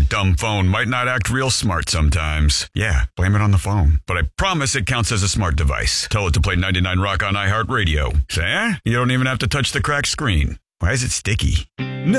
dumb phone might not act real smart sometimes. Yeah, blame it on the phone. But I promise it counts as a smart device. Tell it to play 99 Rock on iHeartRadio. Say, you don't even have to touch the cracked screen. Why is it sticky?